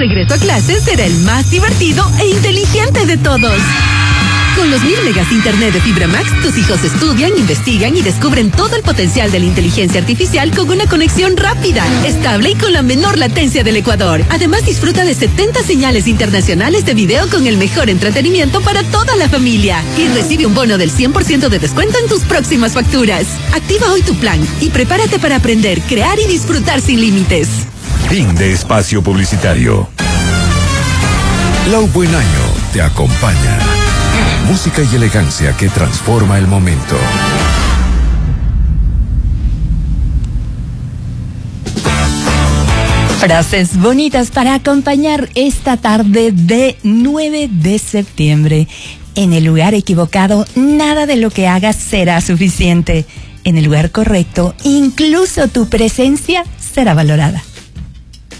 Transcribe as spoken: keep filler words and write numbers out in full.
regreso a clases será el más divertido e inteligente de todos. Con los mil megas de internet de Fibra Max, tus hijos estudian, investigan y descubren todo el potencial de la inteligencia artificial con una conexión rápida, estable y con la menor latencia del Ecuador. Además, disfruta de setenta señales internacionales de video con el mejor entretenimiento para toda la familia. Y recibe un bono del cien por ciento de descuento en tus próximas facturas. Activa hoy tu plan y prepárate para aprender, crear y disfrutar sin límites. Fin de espacio publicitario. Lau Buen Año te acompaña. Música y elegancia que transforma el momento. Frases bonitas para acompañar esta tarde de nueve de septiembre. En el lugar equivocado, nada de lo que hagas será suficiente. En el lugar correcto, incluso tu presencia será valorada.